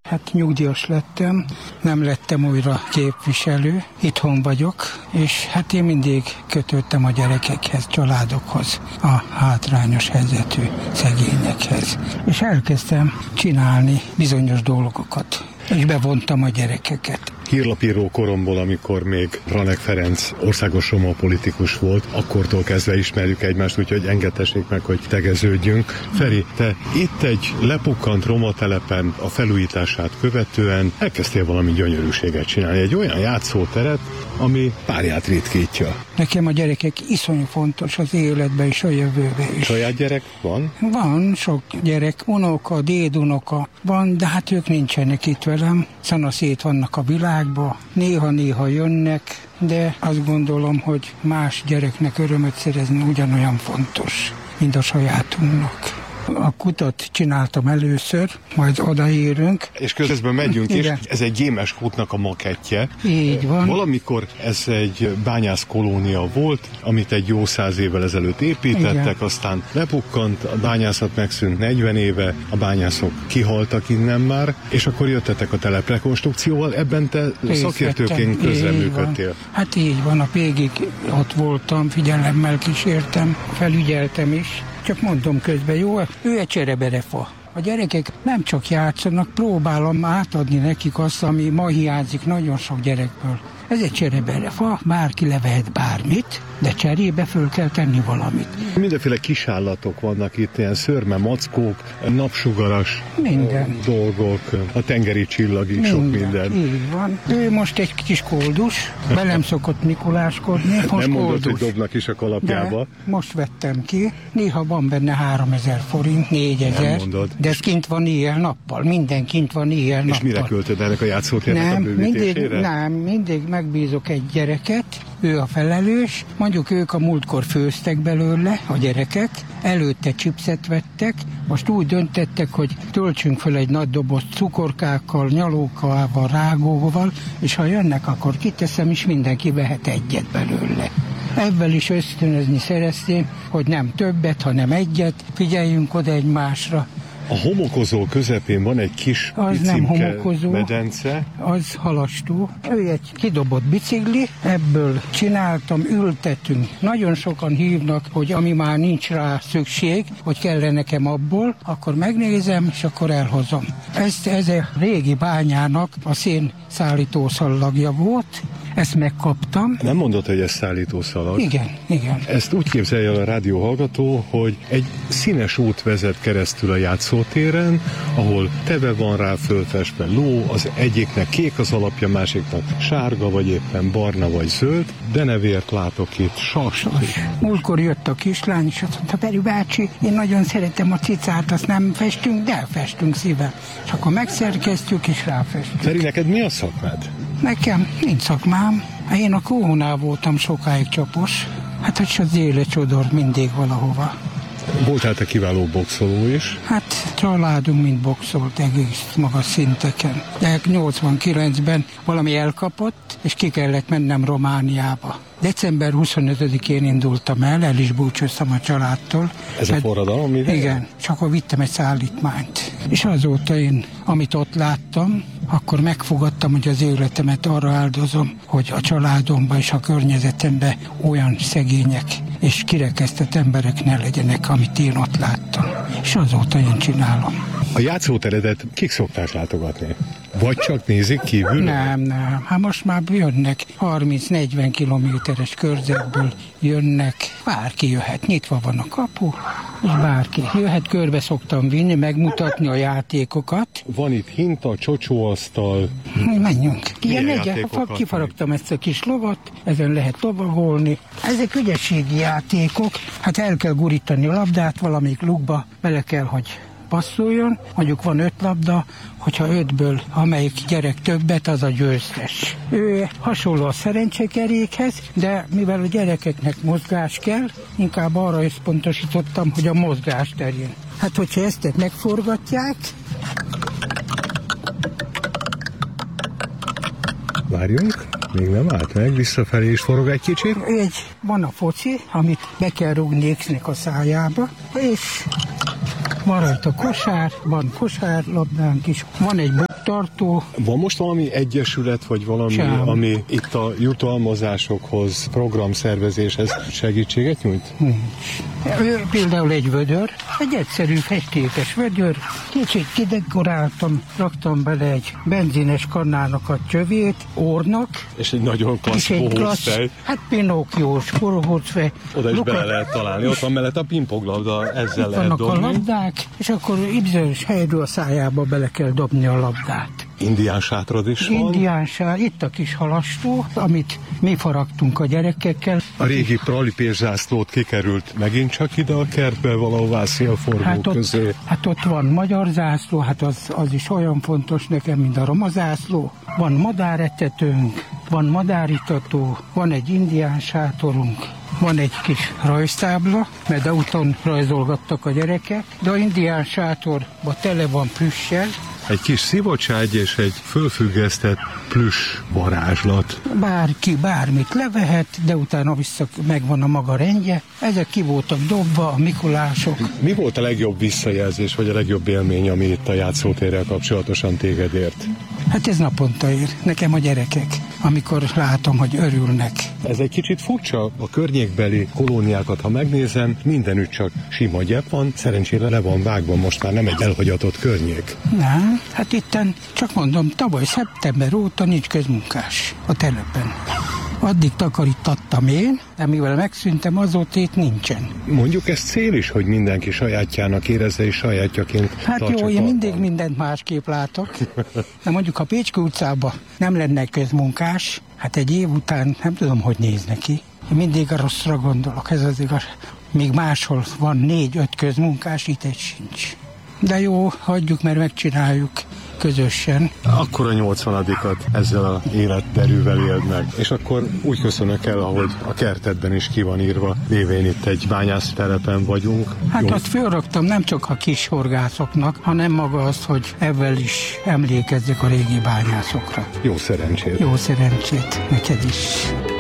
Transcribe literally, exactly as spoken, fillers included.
Hát nyugdíjas lettem, nem lettem újra képviselő, itthon vagyok, és hát én mindig kötöttem a gyerekekhez, családokhoz, a hátrányos helyzetű szegényekhez. És elkezdtem csinálni bizonyos dolgokat, és bevontam a gyerekeket. Hírlapíró koromból, amikor még Ranek Ferenc országos roma politikus volt, akkortól kezdve ismerjük egymást, úgyhogy engedtessék meg, hogy tegeződjünk. Feri, te itt egy lepukkant roma telepen a felújítását követően elkezdtél valami gyönyörűséget csinálni, egy olyan játszóteret, ami párját ritkítja. Nekem a gyerekek iszonyú fontos az életben és a jövőben is. Saját gyerek van? Van, sok gyerek, unoka, dédunoka van, de hát ők nincsenek itt velem, szanaszét vannak a világban, néha-néha jönnek, de azt gondolom, hogy más gyereknek örömöt szerezni ugyanolyan fontos, mint a sajátunknak. A kutat csináltam először, majd odaérünk. És közben megyünk is, igen. Ez egy gémes kútnak a makettje. Így van. Valamikor ez egy bányász kolónia volt, amit egy jó száz évvel ezelőtt építettek, igen. Aztán lepukkant, a bányászat megszűnt negyven éve, a bányászok kihaltak innen már, és akkor jöttetek a teleprekonstrukcióval, ebben te részt szakértőként közreműködtél. Hát így van, a végig ott voltam, figyelemmel kísértem, felügyeltem is. Csak mondom közben, jó, ő egy csereberefa. A gyerekek nem csak játszanak, próbálom átadni nekik azt, ami ma hiányzik nagyon sok gyerekből. Ez egy csereberefa, bárki levehet bármit, de cserébe föl kell tenni valamit. Mindenféle kisállatok vannak itt, ilyen szörme, mackók, napsugaras minden. Dolgok, a tengeri csillag is, minden. Sok minden. Így van. Ő most egy kis koldus, velem szokott mikuláskodni. Most nem mondod, koldus. hogy dobnak is a kalapjába. De most vettem ki, néha van benne háromezer forint, négyezer, de ez kint van éjjel-nappal, minden kint van éjjel-nappal. És mire költöd ennek a játszótérnek a bővítésére? Mindig, nem, mindig megbízok egy gyereket, ő a felelős, mondjuk ők a múltkor főztek belőle, a gyerekek, előtte chipset vettek, most úgy döntettek, hogy töltsünk föl egy nagy doboz cukorkákkal, nyalókával, rágóval, és ha jönnek, akkor kiteszem, és mindenki vehet egyet belőle. Ebből is ösztönözni szereztém, hogy nem többet, hanem egyet, figyeljünk oda egymásra. A homokozó közepén van egy kis az nem homokozó, medence. Az halastó. Ő egy kidobott bicikli, ebből csináltam, ültetünk. Nagyon sokan hívnak, hogy ami már nincs rá szükség, hogy kellene nekem abból, akkor megnézem, és akkor elhozom. Ez, ez a régi bányának a szénszállító szallagja volt, ezt megkaptam. Nem mondod, hogy ez szállítószalag? Igen, igen. Ezt úgy képzelje el a rádióhallgató, hogy egy színes út vezet keresztül a játszótéren, ahol teve van rá fölfestve ló, az egyiknek kék az alapja, másiknak sárga, vagy éppen barna, vagy zöld, de nevért látok itt, sas. Múltkor jött a kislány, és azt mondta, Feri bácsi, én nagyon szeretem a cicát, azt nem festünk, de elfestünk szíven. És akkor megszerkesztjük, és ráfestünk. Feri, neked mi a szakmád? Nekem nincs szakmám. Én a Kónál voltam sokáig csapos. Hát, hogy az élet csodor mindig valahova. Voltál te kiváló boxoló is? Hát családunk mind boxolt egész magas szinteken. De nyolcvankilencben valami elkapott, és ki kellett mennem Romániába. december huszonötödikén indultam el, el is búcsúztam a családtól. Ez a forradalom? Igen, és akkor vittem egy szállítmányt. És azóta én, amit ott láttam, akkor megfogadtam, hogy az életemet arra áldozom, hogy a családomban és a környezetemben olyan szegények és kirekesztett emberek ne legyenek, amit én ott láttam. És azóta én csinálom. A játszóteredet kik szokták látogatni? Vagy csak nézik kívül? Nem, nem. Hát most már jönnek harminc-negyven kilométeres körzetből jönnek. Bárki jöhet, nyitva van a kapu, és bárki jöhet, körbe szoktam vinni, megmutatni a játékokat. Van itt hinta, csocsóasztal. Menjünk. Igen, egy, kifaragtam ezt a kis lovat, ezen lehet lovagolni. Ezek ügyességi játékok, hát el kell gurítani a labdát, valamelyik lukba bele kell, hogy passzoljon, mondjuk van öt labda, hogyha ötből amelyik gyerek többet, az a győztes. Ő hasonló a szerencsekerékhez, de mivel a gyerekeknek mozgás kell, inkább arra összpontosítottam, hogy a mozgás terén. Hát, hogyha ezt megforgatják... Várjunk, még nem állt meg, visszafelé is forog egy kicsit. Egy, van a foci, amit be kell rúgni X-nek a szájába, és van rajta kosár, van kosárlabdánk is, van egy tartó. Van most valami egyesület, vagy valami, Sem. ami itt a jutalmazásokhoz, programszervezéshez segítséget nyújt? Nincs. Például egy vödör, egy egyszerű festékes vödör, kicsit kidekoráltam, raktam bele egy benzines kannának a csövét, ornak, És egy nagyon klassz és egy klassz, bohócfej. hát Pinokkiós bohócfej. Oda is Luka- bele lehet találni. Ott van mellett a pingponglabda, ezzel Itt lehet vannak a dobni. labdák, és akkor bizonyos helyről a szájába bele kell dobni a labdát. Indián sátrad is van. Indiánsár, itt a kis halastó, amit mi faragtunk a gyerekekkel. A régi pralipés zászlót kikerült megint csak ide a kertbe, valahová szélforgó Hát ott, közé. hát ott van magyar zászló, hát az, az is olyan fontos nekem, mint a roma zászló. Van madáretetőnk, van madáritató, van egy indián sátorunk, van egy kis rajztábla, mert autón rajzolgattak a gyerekek, de a indián sátorban tele van plüssel. Egy kis szivacságy és egy fölfüggesztett plüss varázslat. Bárki bármit levehet, de utána vissza megvan a maga rendje. Ezek ki voltak dobva, a Mikulások. Mi volt a legjobb visszajelzés, vagy a legjobb élmény, ami itt a játszótérrel kapcsolatosan téged ért? Hát ez naponta ér. Nekem a gyerekek, amikor látom, hogy örülnek. Ez egy kicsit furcsa, a környékbeli kolóniákat, ha megnézem, mindenütt csak sima gyep van, szerencsére le van vágva, most már nem egy elhagyatott környék. Nem, hát itten, csak mondom, tavaly szeptember óta nincs közmunkás a telepen. Addig takarítattam én, de mivel megszűntem, azóta itt nincsen. Mondjuk ez cél is, hogy mindenki sajátjának érezze és sajátjaként Hát tartsa jó, én karban. mindig mindent másképp látok. De mondjuk, ha Pécske utcában nem lenne közmunkás, hát egy év után nem tudom, hogy néz neki. Én mindig a rosszra gondolok, ez az igaz. Még máshol van négy-öt közmunkás, itt egy sincs. De jó, hagyjuk, mert megcsináljuk közösen. Akkor a nyolcvanadikat ezzel a életderűvel éld meg. És akkor úgy köszönök el, ahogy a kertedben is ki van írva, lévén itt egy bányásztelepen vagyunk. Hát Jó. azt fölraktam nem csak a kis horgászoknak, hanem maga az, hogy ezzel is emlékezzek a régi bányászokra. Jó szerencsét! Jó szerencsét neked is!